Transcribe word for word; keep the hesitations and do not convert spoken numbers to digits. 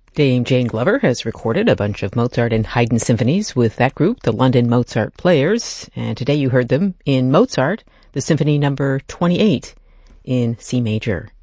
Dame Jane Glover has recorded a bunch of Mozart and Haydn symphonies with that group, the London Mozart Players, and today you heard them in Mozart, the Symphony number twenty-eight in C major.